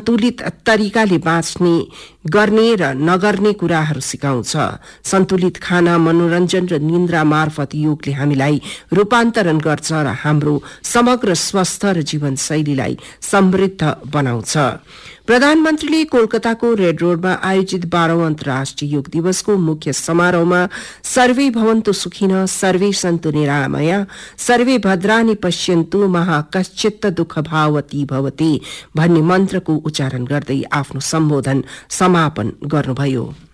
सन्तुलित तरिकाले बाँच्ने गर्ने र नगर्ने कुराहरू सिकाउँछ। सन्तुलित खाना, मनोरञ्जन र निन्द्रा मार्फत योगले हामीलाई रूपान्तरण गर्छ र हाम्रो समग्र स्वस्थ र जीवनशैलीलाई समृद्ध बनाउँछ। प्रधानमन्त्रीले कोलकाताको रेड रोडमा आयोजित 12औं अन्तर्राष्ट्रिय योग दिवसको मुख्य समारोहमा सर्वे भवन्तु सुखिनः, सर्वे सन्तु निरामया, सर्वे भद्राणि पश्यन्तु मा कश्चित् दुःख भावती भवति भन्ने मन्त्रको उच्चारण गर्दै आफ्नो सम्बोधन समापन गर्नुभयो।